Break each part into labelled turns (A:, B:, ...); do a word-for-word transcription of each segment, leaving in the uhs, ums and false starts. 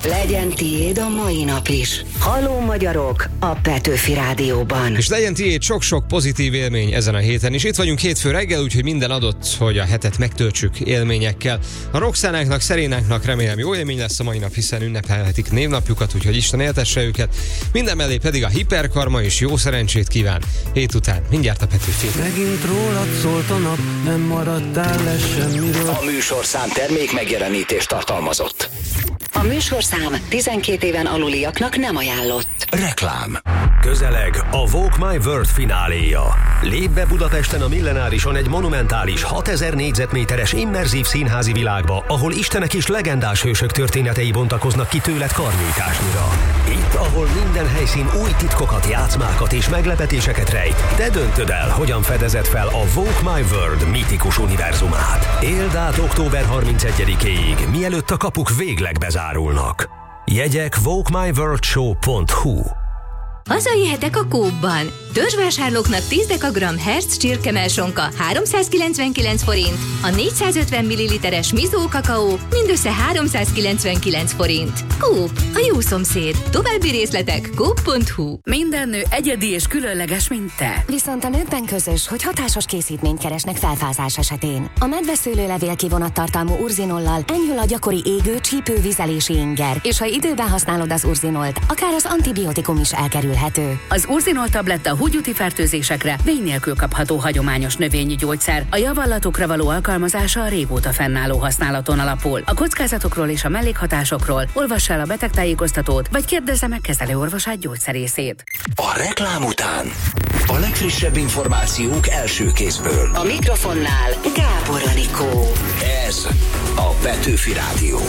A: Legyen tiéd a mai nap is. Halló magyarok a Petőfi Rádióban.
B: És legyen tiéd sok-sok pozitív élmény ezen a héten is. Itt vagyunk hétfő reggel, úgyhogy minden adott, hogy a hetet megtöltsük élményekkel. A Roxánáknak, Szerénáknak remélem jó élmény lesz a mai nap, hiszen ünnepelhetik névnapjukat, úgyhogy Isten éltesse őket. Minden mellé pedig a hiperkarma és jó szerencsét kíván. Hét után mindjárt a Petőfi.
C: Megint rólad szólt a nap, nem maradtál le semmiről.
D: A műsorszám termék megjelenítést tartalmazott.
A: A műsorszám tizenkét éven aluliaknak nem ajánlott.
D: Reklám.
E: Közeleg a Walk My World fináléja. Lép be Budapesten a Millenárison egy monumentális hatezer négyzetméteres immerzív színházi világba, ahol istenek és legendás hősök történetei bontakoznak ki tőled karnyújtásnyira. Itt, ahol minden helyszín új titkokat, játszmákat és meglepetéseket rejt, te döntöd el, hogyan fedezed fel a Walk My World mítikus univerzumát. Éld át október harmincegyedikéig, mielőtt a kapuk végleg bezárulnak. Jegyek walk my world show pont hu.
F: Hazajöhetek a Coopban. Törzsvásárlóknak tíz dekagramm Herz csirkemelsonka háromszázkilencvenkilenc forint, a négyszázötven milliliteres Mizó kakaó mindössze háromszázkilencvenkilenc forint. Coop, a jó szomszéd. További részletek coop pont hu.
G: Minden nő egyedi és különleges, mint te.
H: Viszont a nőkben közös, hogy hatásos készítményt keresnek felfázás esetén. A medveszőlőlevél kivonattartalmú urzinollal enyhül a gyakori égő, csípő, vizelési inger, és ha időben használod az urzinolt, akár az antibiotikum is elkerülhető.
G: Az urzinol tabletta húgyúti fertőzésekre vény nélkül kapható hagyományos növényi gyógyszer. A javallatokra való alkalmazása a régóta fennálló használaton alapul. A kockázatokról és a mellékhatásokról olvass el a betegtájékoztatót, vagy kérdezze meg kezelőorvosát, gyógyszerészét.
D: A reklám után a legfrissebb információk első kézből.
A: A mikrofonnál Gábor Anikó.
D: Ez a Petőfi Rádió.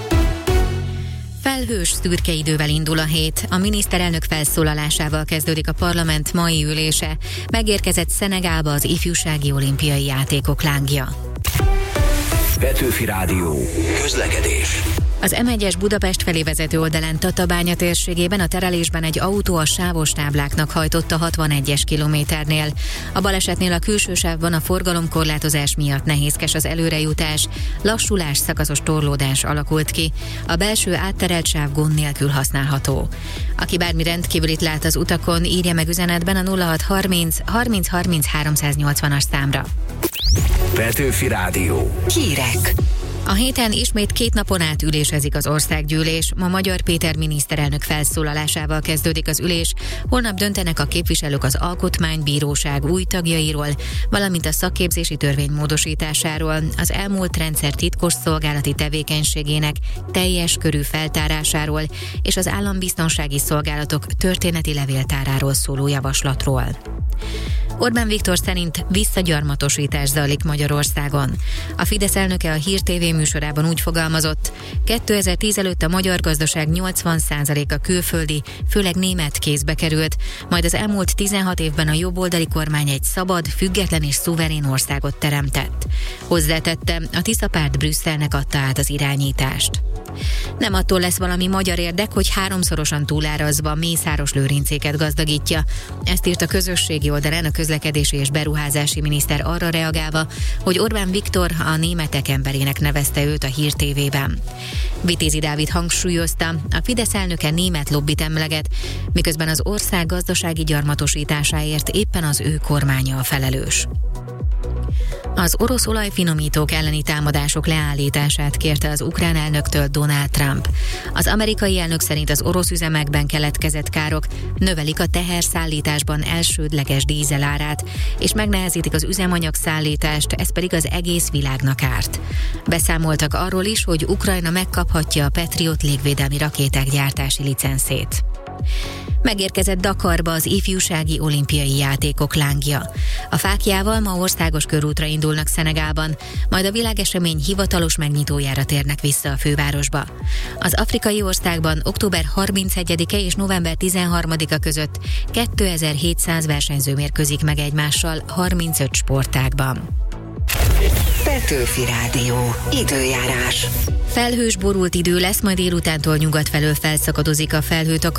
F: Felhős, szürke idővel indul a hét. A miniszterelnök felszólalásával kezdődik a parlament mai ülése. Megérkezett Szenegálba az ifjúsági olimpiai játékok lángja.
D: Petőfi Rádió. Közlekedés.
F: Az em egyes Budapest felé vezető oldalán Tatabánya térségében a terelésben egy autó a sávos tábláknak hajtott a hatvanegyes kilométernél. A balesetnél a külső sávban a forgalomkorlátozás miatt nehézkes az előrejutás, lassulás, szakaszos torlódás alakult ki. A belső átterelt sáv gond nélkül használható. Aki bármi rendkívülit lát az utakon, írja meg üzenetben a nulla hat harminc harminc harminc háromszáznyolcvanas számra.
D: Petőfi Rádió.
A: Hírek.
F: A héten ismét két napon át ülésezik az országgyűlés. Ma Magyar Péter miniszterelnök felszólalásával kezdődik az ülés. Holnap döntenek a képviselők az Alkotmánybíróság új tagjairól, valamint a szakképzési törvény módosításáról, az elmúlt rendszer titkos szolgálati tevékenységének teljes körű feltárásáról és az állambiztonsági szolgálatok történeti levéltáráról szóló javaslatról. Orbán Viktor szerint visszagyarmatosítás zajlik Magyarországon. A Fidesz elnöke a Hír té vé műsorában úgy fogalmazott, kétezer-tíz előtt a magyar gazdaság nyolcvan százaléka külföldi, főleg német kézbe került, majd az elmúlt tizenhat évben a jobboldali kormány egy szabad, független és szuverén országot teremtett. Hozzátette, a Tisza párt Brüsszelnek adta át az irányítást. Nem attól lesz valami magyar érdek, hogy háromszorosan túlárazva Mészáros Lőrincéket gazdagítja. Ezt írt a közösségi oldalán a közlekedési és beruházási miniszter arra reagálva, hogy Orbán Viktor a németek emberének nevezte őt a Hír té vében. Vitézi Dávid hangsúlyozta, a Fidesz elnöke német lobbit emleget, miközben az ország gazdasági gyarmatosításáért éppen az ő kormánya a felelős. Az orosz olajfinomítók elleni támadások leállítását kérte az ukrán elnöktől Donald Trump. Az amerikai elnök szerint az orosz üzemekben keletkezett károk növelik a teherszállításban elsődleges dízel árát, és megnehezítik az üzemanyagszállítást, ez pedig az egész világnak árt. Beszámoltak arról is, hogy Ukrajna megkaphatja a Patriot légvédelmi rakéták gyártási licenszét. Megérkezett Dakarba az ifjúsági olimpiai játékok lángja. A fáklyával ma országos körútra indulnak Szenegálban, majd a világesemény hivatalos megnyitójára térnek vissza a fővárosba. Az afrikai országban október harmincegyedike és november tizenharmadika között kétezer-hétszáz versenyző mérkőzik meg egymással harmincöt sportágban.
A: Petőfi Rádió. Időjárás.
F: Felhős borult idő lesz, majd délutántól nyugat felől felszakadozik a felhőtak.